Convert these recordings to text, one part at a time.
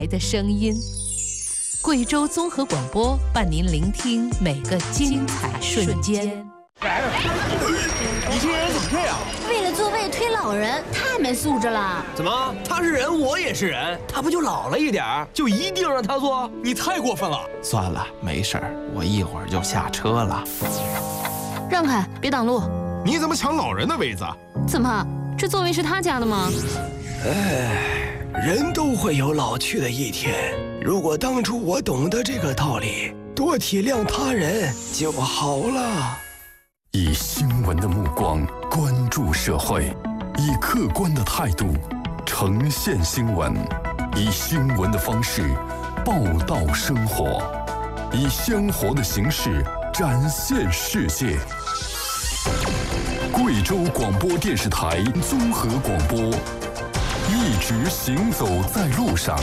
的声音。贵州综合广播伴您聆听每个精彩瞬间。 你这人怎么这样？ 为了座位推老人，太没素质了。 怎么？他是人，我也是人，他不就老了一点儿，就一定让他坐？你太过分了！ 算了，没事儿，我一会儿就下车了。 让开，别挡路！ 你怎么抢老人的位子？ 怎么，这座位是他家的吗？ 人都会有老去的一天。如果当初我懂得这个道理，多体谅他人就好了。 以新闻的目光关注社会，以客观的态度呈现新闻，以新闻的方式报道生活，以鲜活的形式展现世界。贵州广播电视台综合广播，一直行走在路上。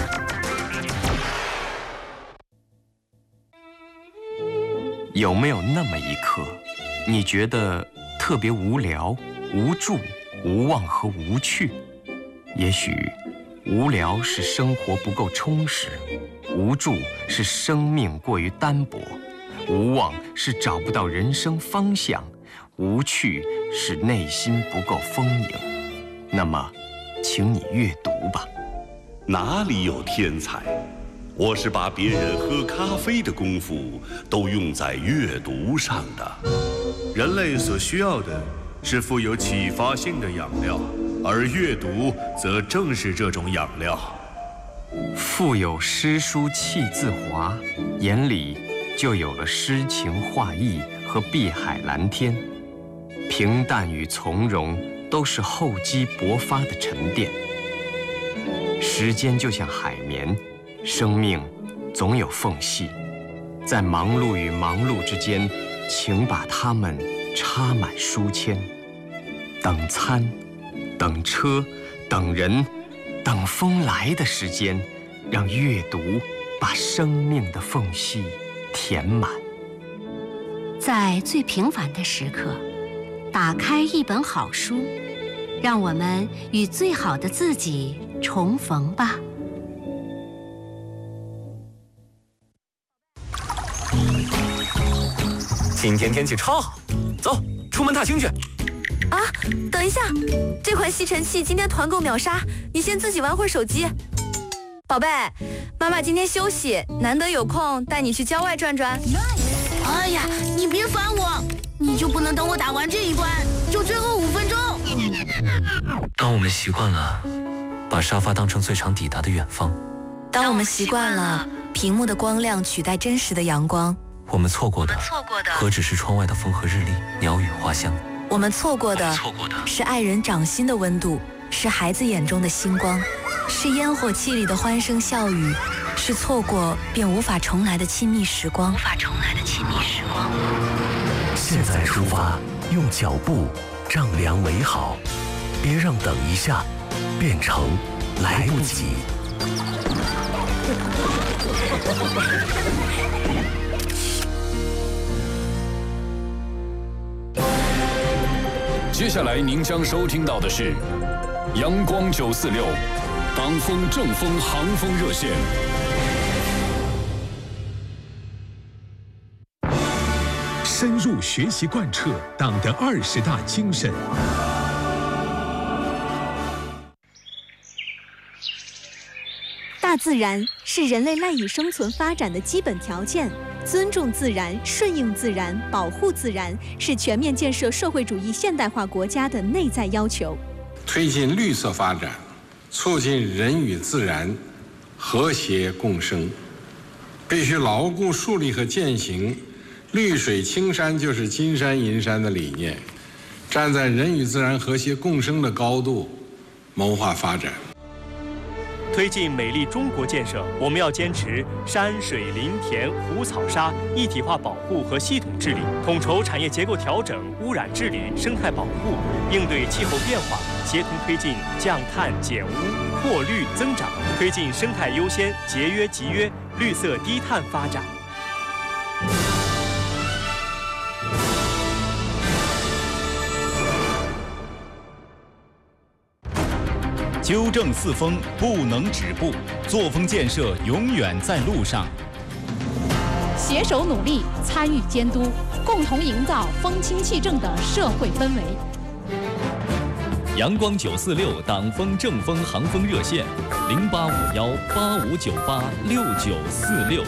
有没有那么一刻，你觉得特别无聊、无助、无望和无趣？也许无聊是生活不够充实，无助是生命过于单薄，无望是找不到人生方向，无趣是内心不够丰盈。那么，请你阅读吧。 哪里有天才？我是把别人喝咖啡的功夫都用在阅读上的。 人类所需要的是富有启发性的养料，而阅读则正是这种养料。 腹有诗书气自华，眼里就有了诗情画意和碧海蓝天。平淡与从容都是厚积薄发的沉淀。时间就像海绵，生命总有缝隙，在忙碌与忙碌之间，请把它们插满书签。等餐，等车，等人，等风来的时间，让阅读把生命的缝隙填满。 在最平凡的时刻，打开一本好书，让我们与最好的自己重逢吧。 今天天气超好，走，出门踏青去。 啊，等一下，这款吸尘器今天团购秒杀，你先自己玩会儿手机。宝贝，妈妈今天休息，难得有空带你去郊外转转。 哎呀，你别烦我，你就不能等我打完这一关，就最后5分钟？ 当我们习惯了把沙发当成最长抵达的远方， 当我们习惯了屏幕的光亮取代真实的阳光， 我们错过的何止是窗外的风和日丽、鸟语花香？ 我们错过的是爱人掌心的温度，是孩子眼中的星光，是烟火气里的欢声笑语，是错过便无法重来的亲密时光。 现在出发，用脚步丈量美好，别让等一下变成来不及。 接下来您将收听到的是阳光946党风正风航风热线。 深入学习贯彻党的20大精神。 大自然是人类赖以生存发展的基本条件。尊重自然、顺应自然、保护自然，是全面建设社会主义现代化国家的内在要求。 推进绿色发展，促进人与自然和谐共生，必须牢固树立和践行“绿水青山就是金山银山”的理念，站在人与自然和谐共生的高度谋划发展。 推进美丽中国建设，我们要坚持山水林田湖草沙一体化保护和系统治理，统筹产业结构调整、污染治理、生态保护，应对气候变化，协同推进降碳减污、扩绿增长，推进生态优先、节约集约、绿色低碳发展。 纠正四风不能止步，作风建设永远在路上。 携手努力，参与监督，共同营造风清气正的社会氛围。 阳光946党风正风航风热线：085185986946。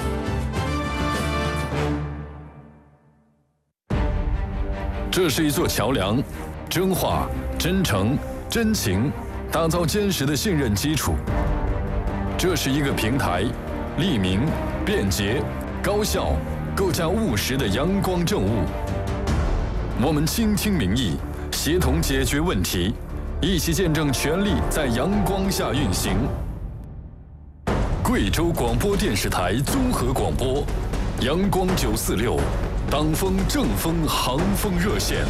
这是一座桥梁，真话、真诚、真情，打造坚实的信任基础。这是一个平台，利民、便捷、高效，构架务实的阳光政务。我们倾听民意，协同解决问题，一起见证权力在阳光下运行。贵州广播电视台综合广播，阳光946。党风正风航风热线。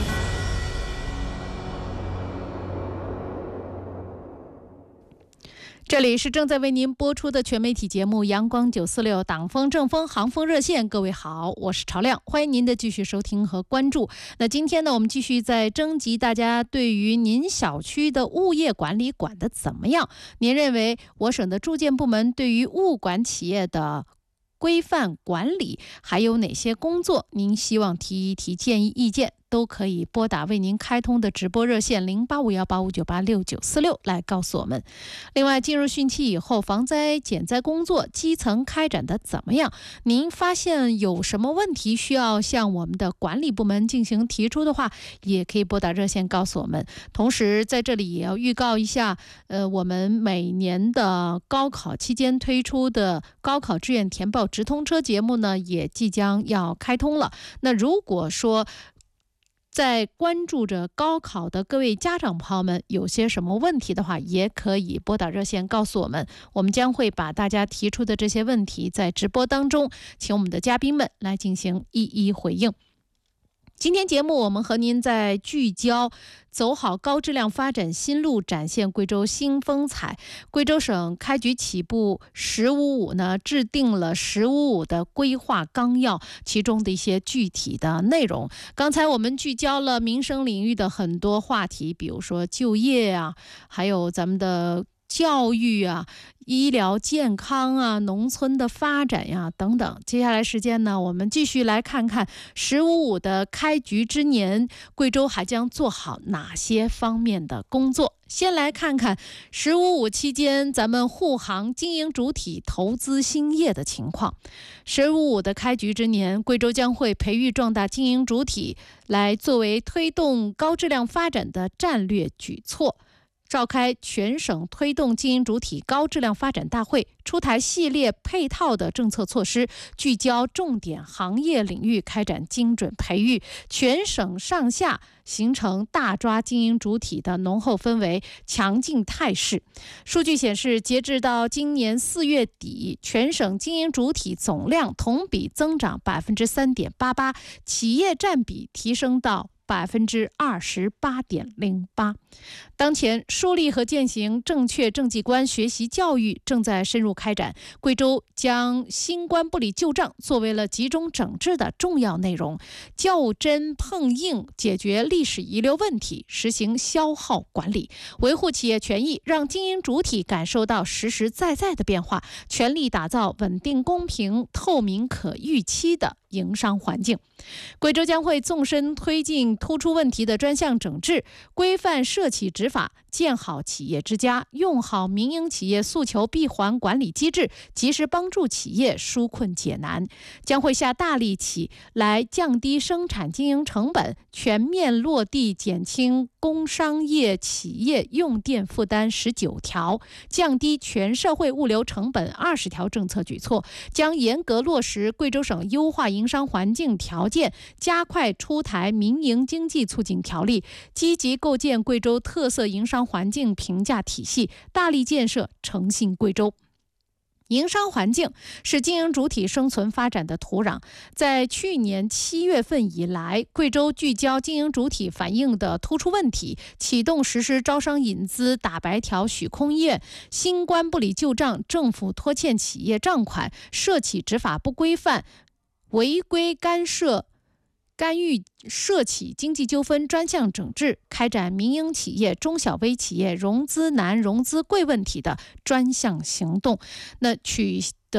这里是正在为您播出的全媒体节目《阳光946党风正风航风热线》。各位好，我是朝亮，欢迎您的继续收听和关注。那今天呢，我们继续在征集大家对于您小区的物业管理管得怎么样？您认为我省的住建部门对于物管企业的规范管理还有哪些工作您希望提一提建议意见，都可以拨打为您开通的直播热线085185986946来告诉我们。另外，进入汛期以后，防灾减灾工作基层开展的怎么样？您发现有什么问题需要向我们的管理部门进行提出的话，也可以拨打热线告诉我们。同时在这里也要预告一下，我们每年的高考期间推出的高考志愿填报直通车节目呢，也即将要开通了。那如果说在关注着高考的各位家长朋友们有些什么问题的话，也可以拨打热线告诉我们，我们将会把大家提出的这些问题在直播当中请我们的嘉宾们来进行一一回应。今天节目我们和您在聚焦走好高质量发展新路，展现贵州新风采。贵州省开局起步“1055”呢，制定了“1055”的规划纲要，其中的一些具体的内容。刚才我们聚焦了民生领域的很多话题，比如说就业啊，还有咱们的教育啊、医疗健康啊、农村的发展呀等等。接下来时间呢，我们继续来看看“1055”的开局之年，贵州还将做好哪些方面的工作。先来看看“1055”期间咱们护航经营主体投资兴业的情况。“1055”的开局之年，贵州将会培育壮大经营主体，来作为推动高质量发展的战略举措。召开全省推动经营主体高质量发展大会，出台系列配套的政策措施，聚焦重点行业领域开展精准培育，全省上下形成大抓经营主体的浓厚氛围、强劲态势。数据显示，截至到今年4月底，全省经营主体总量同比增长3.88%，企业占比提升到28.08%。当前，树立和践行正确政绩观学习教育正在深入开展。贵州将新冠不理旧账作为了集中整治的重要内容，较真碰硬解决历史遗留问题，实行消耗管理，维护企业权益，让经营主体感受到实实在在的变化，全力打造稳定、公平、透明、可预期的营商环境。贵州将会纵深推进突出问题的专项整治，规范涉企执法，建好企业之家，用好民营企业诉求闭环管理机制，及时帮助企业纾困解难。将会下大力气来降低生产经营成本，全面落地减轻工商业企业用电负担19条，降低全社会物流成本20条政策举措，将严格落实贵州省优化营商环境条件，加快出台民营经济促进条例，积极构建贵州特色营商环境评价体系，大力建设诚信贵州。营商环境是经营主体生存发展的土壤。在去年7月份以来，贵州聚焦经营主体反映的突出问题，启动实施招商引资打白条许空业、新冠不理旧账、政府拖欠企业账款、涉企执法不规范、违规干涉干预涉企经济纠纷专项整治，开展民营企业、中小微企业融资难、融资贵问题的专项行动。那取得